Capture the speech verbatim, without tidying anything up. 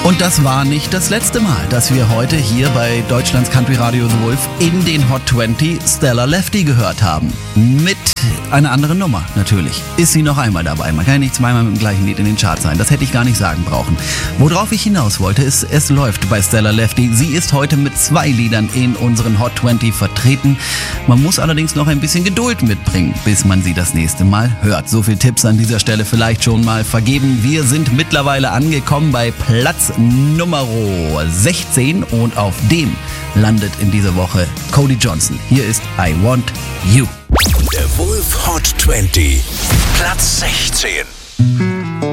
Und das war nicht das letzte Mal, dass wir heute hier bei Deutschlands Country Radio The Wolf in den Hot zwanzig Stellar Lefty gehört haben. Mit einer anderen Nummer natürlich. Ist sie noch einmal dabei. Man kann ja nicht zweimal mit dem gleichen Lied in den Charts sein. Das hätte ich gar nicht sagen brauchen. Worauf ich hinaus wollte, ist, es läuft bei Stellar Lefty. Sie ist heute mit zwei Liedern in unseren Hot zwanzig vertreten. Man muss allerdings noch ein bisschen Geduld mitbringen, bis man sie das nächste Mal hört. So viel Tipps an dieser Stelle vielleicht schon mal vergeben. Wir sind mittlerweile angekommen bei Platz Nummer sechzehn und auf dem landet in dieser Woche Cody Johnson. Hier ist I Want You. Der Wolf Hot zwanzig, Platz sechzehn.